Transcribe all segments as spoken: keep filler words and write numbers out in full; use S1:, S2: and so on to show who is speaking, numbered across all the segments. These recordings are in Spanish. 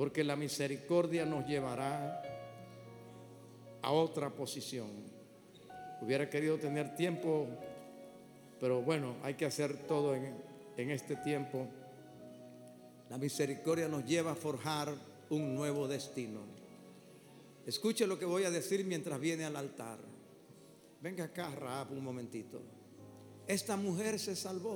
S1: porque la misericordia nos llevará a otra posición. Hubiera querido tener tiempo, pero bueno, hay que hacer todo en, en este tiempo. La misericordia nos lleva a forjar un nuevo destino. Escuche lo que voy a decir mientras viene al altar. Venga acá, Rahab, un momentito. Esta mujer se salvó.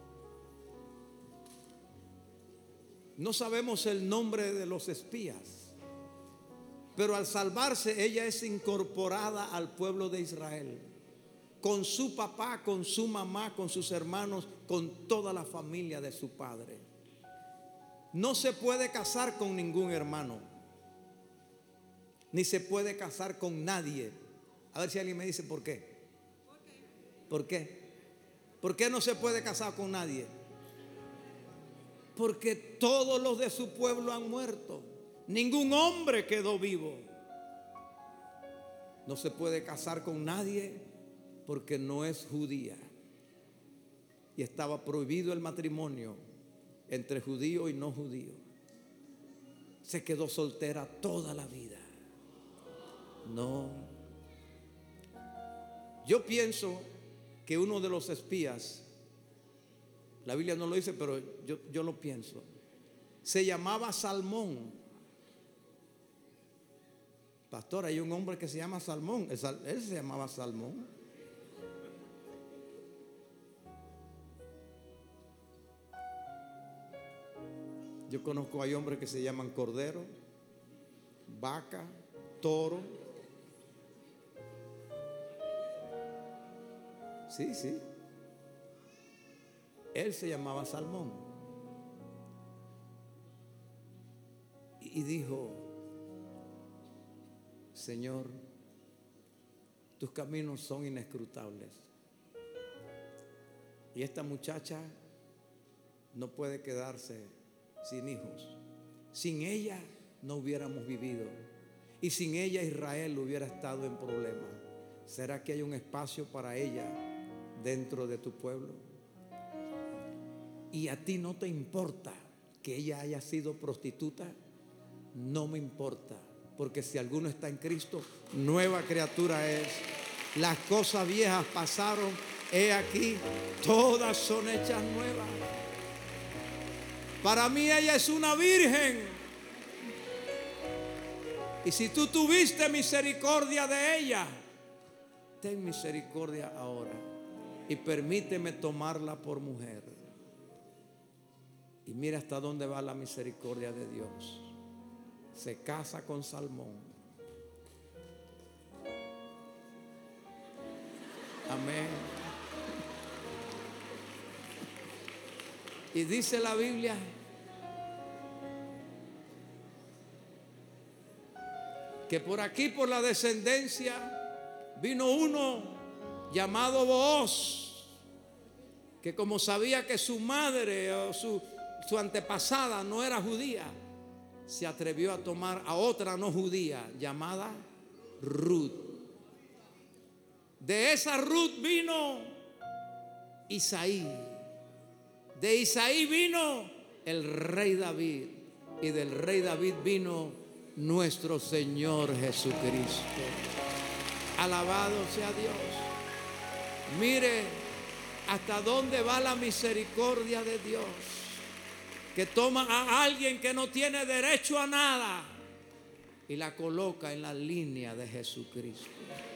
S1: No sabemos el nombre de los espías, pero al salvarse ella es incorporada al pueblo de Israel, con su papá, con su mamá, con sus hermanos, con toda la familia de su padre. No se puede casar con ningún hermano, ni se puede casar con nadie. A ver si alguien me dice por qué. ¿Por qué? ¿Por qué no se puede casar con nadie? Porque todos los de su pueblo han muerto. Ningún hombre quedó vivo. No se puede casar con nadie porque no es judía. Y estaba prohibido el matrimonio entre judío y no judío. Se quedó soltera toda la vida. No. Yo pienso que uno de los espías, la Biblia no lo dice, pero yo, yo lo pienso, se llamaba Salmón. Pastor, hay un hombre que se llama Salmón. Él se llamaba Salmón. Yo conozco, hay hombres que se llaman cordero, vaca, toro. Sí, sí. Él se llamaba Salmón. Y dijo: Señor, tus caminos son inescrutables. Y esta muchacha no puede quedarse sin hijos. Sin ella no hubiéramos vivido. Y sin ella Israel hubiera estado en problemas. ¿Será que hay un espacio para ella dentro de tu pueblo? ¿Y a ti no te importa que ella haya sido prostituta? No me importa, porque si alguno está en Cristo, nueva criatura es. Las cosas viejas pasaron, he aquí, todas son hechas nuevas. Para mí ella es una virgen. Y si tú tuviste misericordia de ella, ten misericordia ahora y permíteme tomarla por mujer. Y mira hasta dónde va la misericordia de Dios. Se casa con Salmón. Amén. Y dice la Biblia que por aquí, por la descendencia, vino uno llamado Booz, que como sabía que su madre o su, su antepasada no era judía, se atrevió a tomar a otra no judía llamada Ruth. De esa Ruth vino Isaí. De Isaí vino el rey David. Y del rey David vino nuestro Señor Jesucristo. Alabado sea Dios. Mire hasta dónde va la misericordia de Dios, que toma a alguien que no tiene derecho a nada y la coloca en la línea de Jesucristo.